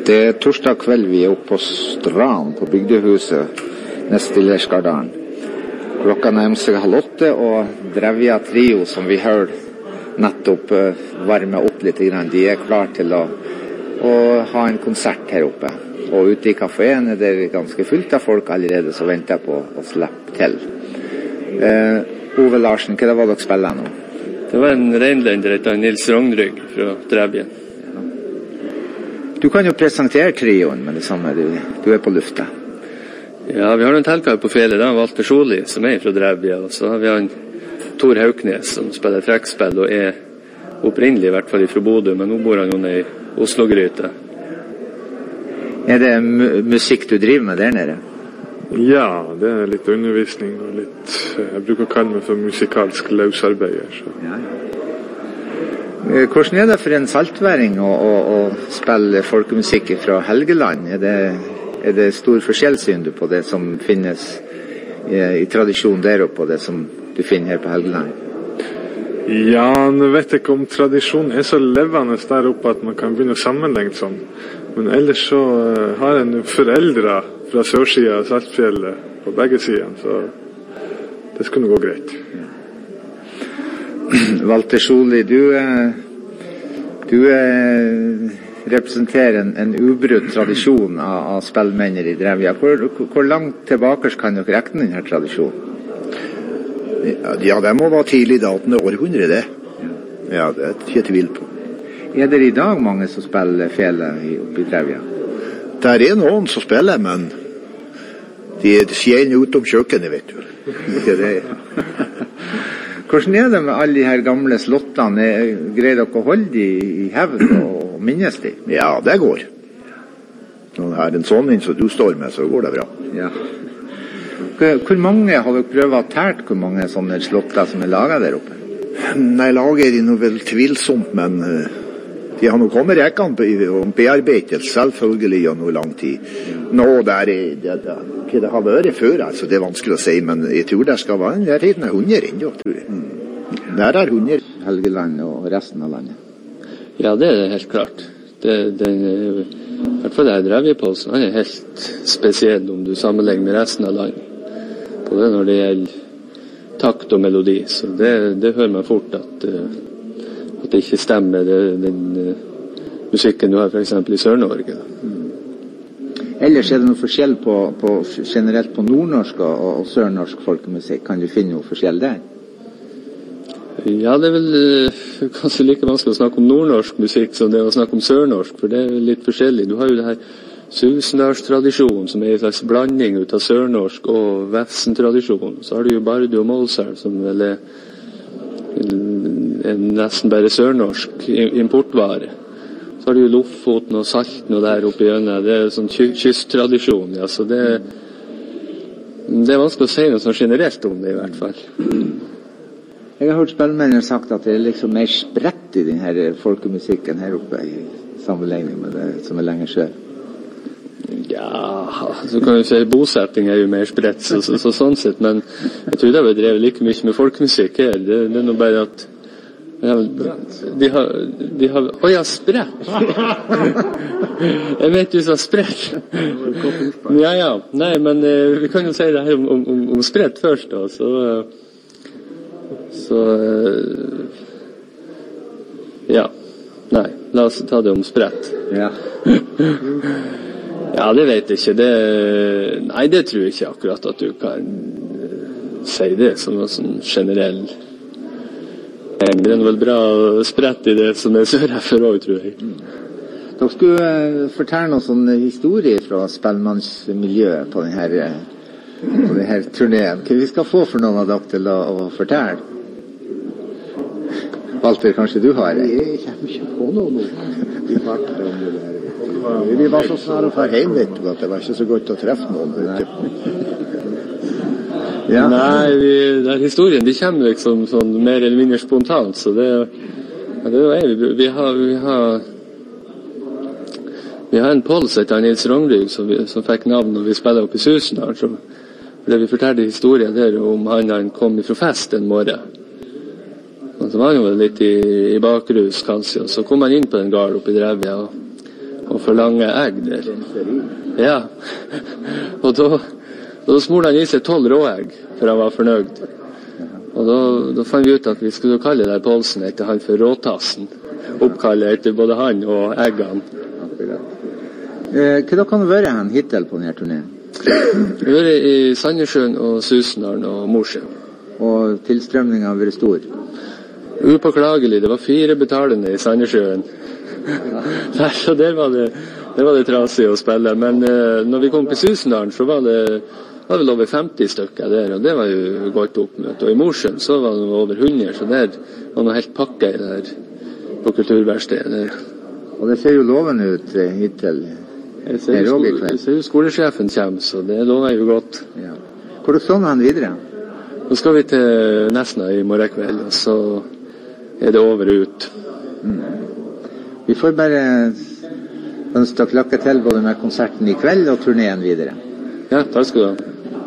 Det torsdag kveld vi oppe på Strand, på bygdehuset, nest til Lerskardalen. Klokka nærmer seg 7:30, og Drevja Trio, som vi hører nettopp varme opp litt grann, de klar til å ha en konsert her oppe. Og ute i kaféen det ganske fullt av folk allerede, så venter jeg på å slippe til. Ove Larsen, hva var dere spiller nå? Det var en reinlender etter Nils Rognrygg fra Drevjen. Du kan jo presentere trioen med det samme, du på lufta. Ja, vi har en telkar på fjellet, det er Walter Soli, som fra Drevja, og så har vi han Tor Hauknes, som spiller trekkspill, og opprinnelig i hvert fall fra Bodø, men nå bor han jo nede i Oslo-gryte. Det musikk du driver med der nede? Ja, det litt undervisning, og litt, jeg bruker å kalle meg for musikalsk løsarbeider. Så. Ja. Hvordan det for en saltværing å spille folkemusikk fra Helgeland? Det stor forskjellssyn på det som finnes i tradisjon der oppe, og det som du finner her på Helgeland? Ja, nå vet jeg ikke om tradisjonen så levende der oppe at man kan begynne å sammenligne sånn. Men ellers så har jeg foreldre fra sørsiden av Saltfjellet på begge sider, så det skulle gå greit. Walter Soli, du representerer en ubrutt tradisjon av spillmenner i Drevja. Hvor langt tilbake kan dere rekne denne tradisjonen? Ja, det må være tidlig i det 18. århundre, det. Ja, det ikke tvil på. Det i dag mange som spiller fjellet oppe i Drevja? Det noen som spiller, men de skjer utom kjøkkenet, vet du. Ikke det. Hvordan det med alle de her gamle slottene? Greier dere å holde de i hevd og minnes de? Ja, det går. Når det en sånn som du står med, så går det bra. Ja. Hvor mange har dere prøvd å tært hvor mange sånne slotter som laget der oppe? Nei, laget de noe vel tvilsomt, men de har nå kommet rekkene om bearbeidet, selvfølgelig, og noe lang tid. Nå, det har vært før, altså, det vanskelig å si, men jeg tror det skal være en tiden 100 ennå, tror jeg. Der 100. Helgeland og resten av landet? Ja, det helt klart. I hvert fall Drevjepåsen, han helt spesiell om du sammenlegger med resten av landet. På det når det gjelder takt og melodi, så det hører man fort at det ikke stemmer den musikken du har for eksempel i Sør-Norge. Ellers det noe forskjell generelt på nordnorsk og sørnorsk folkemusikk? Kan du finne noe forskjell der? Ja, det vel kanskje like vanskelig å snakke om nordnorsk musikk som det å snakke om sørnorsk, for det litt forskjellig. Du har jo det her Susendalstradisjonen, som en slags blanding ut av sørnorsk og Vefsn-tradisjonen. Så har du jo Bardu og Målselv, som vel nesten bare sørnorsk importvare. Så har du jo Lofoten og Salten og der oppe i hjørnet. Det sånn kysttradisjon, ja, så det vanskelig å si noe sånn generelt om det i hvert fall. Jeg har hørt spillmennene sagt at det liksom mer spredt i denne folkemusikken her oppe i sammenligning med det som lenger skjer. Ja, så kan du si bosetting jo mer spredt, så sånn sett, men jeg tror det har drevet like mye med folkemusikk her. Det noe bare at de har ja, spredt. Jeg vet du sa spredt. Ja, nei, men vi kan jo si det her om spredt først da, så ja, nei, la oss ta det om spredt. Ja. Ja, det vet jeg ikke. Nei, det tror jeg ikke akkurat at du kan si det som noe sånn generell. Det vel bra spredt i det som sør for også, tror jeg. Dere skulle fortelle noen sånne historier fra spellemannsmiljøet på denne turneen. Hva vi skal få for noen av dere til å fortelle? Walter, kanskje du har det? Jeg kommer ikke på noe nå. Vi var så snart å få hjem, vet du, at det var ikke så godt å treffe noen. Ja. Nei, den historien, de kommer liksom sånn mer eller mindre spontant, så vi har en pols etter Nils Rognrygg som fikk navn når vi spiller opp i Susendal, så vi fortalte historien der om han kom fra fest en morgen. Og så var han jo litt i bakrus kanskje, og så kom han inn på den gard oppe i Drevja, og forlange egg der. Ja. Og da smurte han i seg 12 råegg, for han var fornøyd. Og da fant vi ut at vi skulle kalle der Paulsen etter han for Råtassen. Oppkallet etter både han og eggene. Hva kan det være han hittil på denne turneen? Vi har vært i Sandnessjøen og Susendalen og Mosjøen. Og tilstrømningen har vært stor? Upåklagelig. Det var 4 betalende i Sandnessjøen. Så der var det trasig å spille. Men når vi kom til Susendalen, så var det vel over 50 stykker der, og det var jo godt oppmøte. Og i Mosjøen så var det over 100, så der var noe helt pakket der på kulturverkstedet. Og det ser jo lovende ut hittil. Jeg ser jo skolesjefen kommer, så det lover jo godt. Ja. Hvor står han videre? Nå skal vi til Nesna i morgen kveld, og så er det over og ut. Vi får bare ønske dere lykke til både med konserten i kveld og turneen videre. Ja, takk skal du ha.